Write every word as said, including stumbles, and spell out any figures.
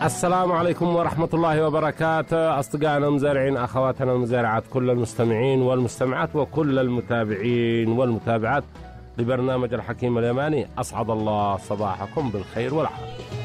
السلام عليكم ورحمة الله وبركاته، أصدقائنا المزارعين، أخواتنا المزارعات، كل المستمعين والمستمعات وكل المتابعين والمتابعات لبرنامج الحكيم اليماني. أسعد الله صباحكم بالخير والعافية.